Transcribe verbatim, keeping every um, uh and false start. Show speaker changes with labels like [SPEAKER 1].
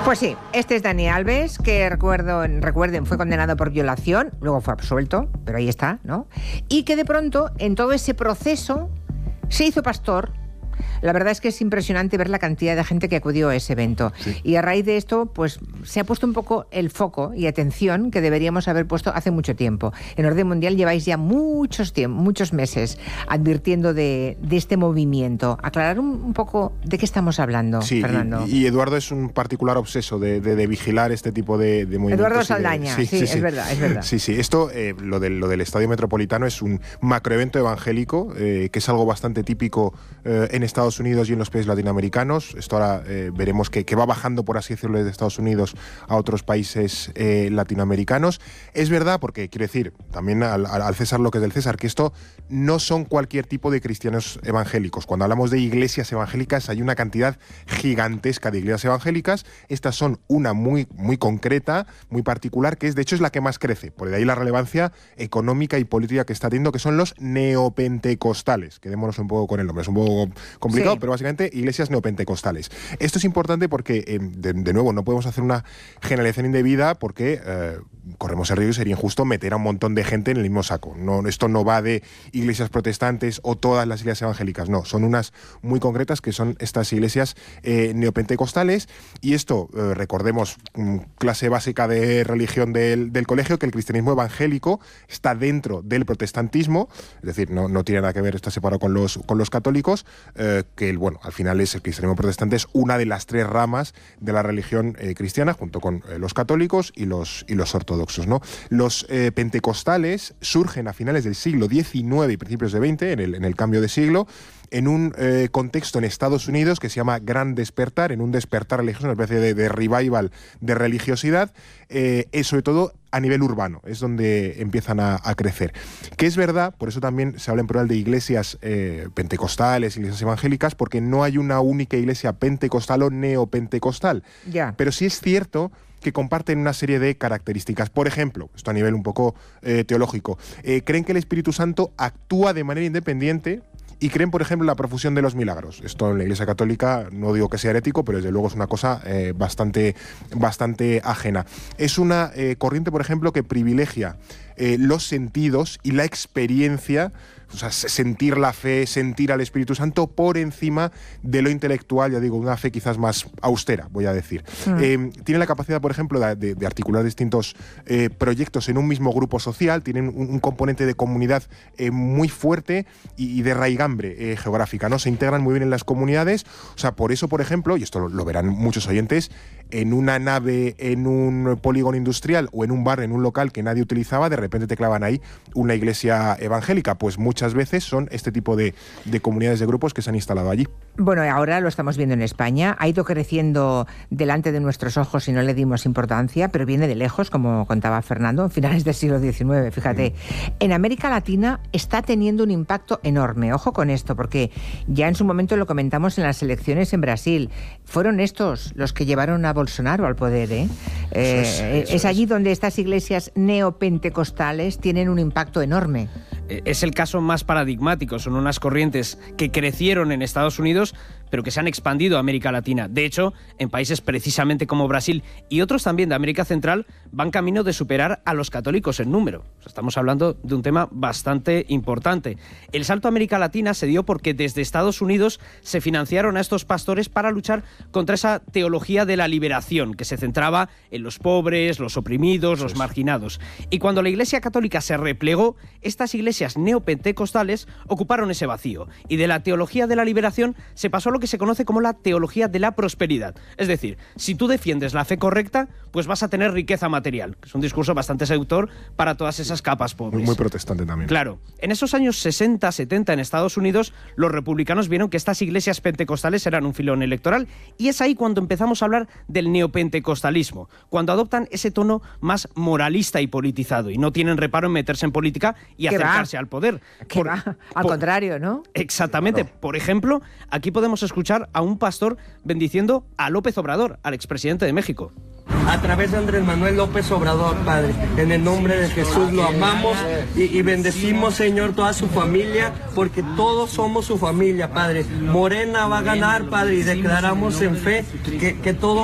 [SPEAKER 1] Pues sí, este es Dani Alves, que recuerdo, recuerden, fue condenado por violación, luego fue absuelto, pero ahí está, ¿no? Y que de pronto, en todo ese proceso, se hizo pastor. La verdad es que es impresionante ver la cantidad de gente que acudió a ese evento. Sí. Y a raíz de esto, pues se ha puesto un poco el foco y atención que deberíamos haber puesto hace mucho tiempo. En Orden Mundial lleváis ya muchos, tiempo, muchos meses advirtiendo de, de este movimiento. Aclarar un, un poco de qué estamos hablando,
[SPEAKER 2] sí,
[SPEAKER 1] Fernando.
[SPEAKER 2] Y, y Eduardo es un particular obseso de, de, de vigilar este tipo de, de movimientos.
[SPEAKER 1] Eduardo Saldaña,
[SPEAKER 2] de, sí,
[SPEAKER 1] sí, sí, sí, es verdad, es verdad.
[SPEAKER 2] Sí, sí. Esto, eh, lo, del, lo del Estadio Metropolitano es un macroevento evangélico, eh, que es algo bastante típico eh, en Estados Unidos y en los países latinoamericanos. Esto ahora eh, veremos que, que va bajando, por así decirlo, desde Estados Unidos a otros países eh, latinoamericanos. Es verdad, porque quiero decir, también al, al César lo que es del César, que esto no son cualquier tipo de cristianos evangélicos. Cuando hablamos de iglesias evangélicas hay una cantidad gigantesca de iglesias evangélicas. Estas son una muy, muy concreta, muy particular, que es, de hecho, es la que más crece. Por de ahí la relevancia económica y política que está teniendo, que son los neopentecostales. Quedémonos un poco con el nombre, es un poco complicado, sí. Pero básicamente iglesias neopentecostales. Esto es importante porque, eh, de, de nuevo, no podemos hacer una generalización indebida porque eh, corremos el riesgo y sería injusto meter a un montón de gente en el mismo saco. No, esto no va de iglesias protestantes o todas las iglesias evangélicas, no, son unas muy concretas que son estas iglesias eh, neopentecostales. Y esto, eh, recordemos, clase básica de religión del, del colegio, que el cristianismo evangélico está dentro del protestantismo, es decir, no, no tiene nada que ver, está separado con los, con los católicos, eh, que el, bueno, al final es el cristianismo protestante, es una de las tres ramas de la religión eh, cristiana, junto con eh, los católicos y los, y los ortodoxos, ¿no? Los eh, pentecostales surgen a finales del siglo diecinueve y principios de veinte, en el, en el cambio de siglo, en un eh, contexto en Estados Unidos que se llama Gran Despertar, en un despertar religioso, una especie de, de revival de religiosidad, eh, y sobre todo a nivel urbano, es donde empiezan a, a crecer. Que es verdad, por eso también se habla en plural de iglesias eh, pentecostales, iglesias evangélicas, porque no hay una única iglesia pentecostal o neopentecostal.
[SPEAKER 1] Ya.
[SPEAKER 2] Pero sí es cierto que comparten una serie de características. Por ejemplo, esto a nivel un poco eh, teológico, eh, creen que el Espíritu Santo actúa de manera independiente y creen, por ejemplo, en la profusión de los milagros. Esto en la Iglesia Católica no digo que sea herético, pero desde luego es una cosa eh, bastante, bastante ajena. Es una eh, corriente, por ejemplo, que privilegia eh, los sentidos y la experiencia, o sea, sentir la fe, sentir al Espíritu Santo por encima de lo intelectual, ya digo, una fe quizás más austera, voy a decir. Mm. Eh, tiene la capacidad, por ejemplo, de, de, de articular distintos eh, proyectos en un mismo grupo social, tienen un, un componente de comunidad eh, muy fuerte y, y de raigambre eh, geográfica, ¿no? Se integran muy bien en las comunidades, o sea, por eso, por ejemplo, y esto lo, lo verán muchos oyentes, en una nave, en un polígono industrial o en un bar, en un local que nadie utilizaba, de repente te clavan ahí una iglesia evangélica. Pues muchas veces son este tipo de, de comunidades, de grupos que se han instalado allí.
[SPEAKER 1] Bueno, ahora lo estamos viendo en España, ha ido creciendo delante de nuestros ojos y no le dimos importancia, pero viene de lejos, como contaba Fernando, en finales del siglo diecinueve, fíjate. Mm. En América Latina está teniendo un impacto enorme, ojo con esto, porque ya en su momento lo comentamos en las elecciones en Brasil, fueron estos los que llevaron a Bolsonaro al poder, ¿eh? eh eso es, eso es allí es. donde estas iglesias neopentecostales tienen un impacto enorme.
[SPEAKER 3] Es el caso más paradigmático, son unas corrientes que crecieron en Estados Unidos, pero que se han expandido a América Latina. De hecho, en países precisamente como Brasil y otros también de América Central, van camino de superar a los católicos en número. O sea, estamos hablando de un tema bastante importante. El salto a América Latina se dio porque desde Estados Unidos se financiaron a estos pastores para luchar contra esa teología de la liberación, que se centraba en los pobres, los oprimidos, los marginados. Y cuando la Iglesia Católica se replegó, estas iglesias neopentecostales ocuparon ese vacío. Y de la teología de la liberación se pasó a lo que se conoce como la teología de la prosperidad. Es decir, si tú defiendes la fe correcta, pues vas a tener riqueza material. Es un discurso bastante seductor para todas esas capas pobres.
[SPEAKER 2] Muy, muy protestante también.
[SPEAKER 3] Claro. En esos años sesenta, setenta en Estados Unidos, los republicanos vieron que estas iglesias pentecostales eran un filón electoral y es ahí cuando empezamos a hablar del neopentecostalismo, cuando adoptan ese tono más moralista y politizado y no tienen reparo en meterse en política y acercarse va? al poder.
[SPEAKER 1] Que por, va? Al por, contrario, ¿no?
[SPEAKER 3] Exactamente. Claro. Por ejemplo, aquí podemos escuchar a un pastor bendiciendo a López Obrador, al expresidente de México.
[SPEAKER 4] A través de Andrés Manuel López Obrador, Padre, en el nombre de Jesús lo amamos y, y bendecimos, Señor, toda su familia, porque todos somos su familia, Padre. Morena va a ganar, Padre, y declaramos en fe que, que todo